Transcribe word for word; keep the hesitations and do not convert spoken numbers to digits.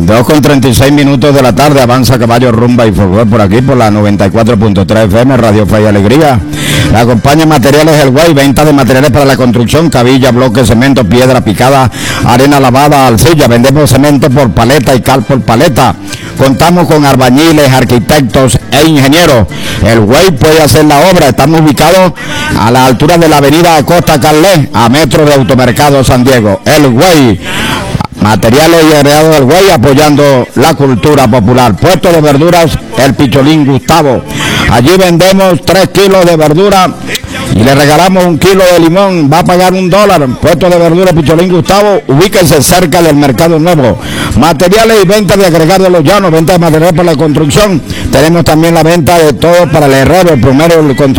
dos con treinta y seis minutos de la tarde, avanza Caballo Rumba y Folclor por aquí, por la noventa y cuatro punto tres F M, Radio Fe y Alegría. La acompaña Materiales El Güey, venta de materiales para la construcción, cabilla, bloque, cemento, piedra picada, arena lavada, arcilla. Vendemos cemento por paleta y cal por paleta. Contamos con albañiles, arquitectos e ingenieros. El Güey puede hacer la obra. Estamos ubicados a la altura de la avenida Costa Carlet, a metro de Automercado San Diego. El Güey. Materiales y agregados del Güey, apoyando la cultura popular. Puesto de verduras El Picholín Gustavo. Allí vendemos tres kilos de verdura y le regalamos un kilo de limón. Va a pagar un dólar. Puesto de verdura Picholín Gustavo. Ubíquense cerca del Mercado Nuevo. Materiales y venta de agregar de los llanos. Venta de materiales para la construcción. Tenemos también la venta de todo para el herrero, el plomero, el constructor.